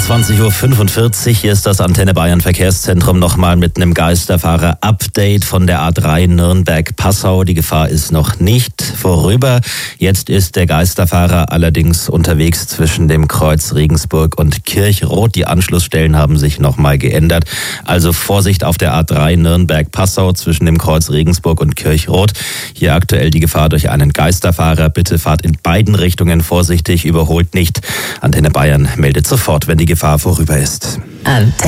21:45 Uhr, hier ist das Antenne Bayern Verkehrszentrum nochmal mit einem Geisterfahrer-Update von der A3 Nürnberg-Passau. Die Gefahr ist noch nicht vorüber. Jetzt ist der Geisterfahrer allerdings unterwegs zwischen dem Kreuz Regensburg und Kirchroth. Die Anschlussstellen haben sich nochmal geändert. Also Vorsicht auf der A3 Nürnberg-Passau zwischen dem Kreuz Regensburg und Kirchroth. Hier aktuell die Gefahr durch einen Geisterfahrer. Bitte fahrt in beiden Richtungen vorsichtig, überholt nicht. Antenne Bayern meldet sofort, wenn die Gefahr vorüber ist.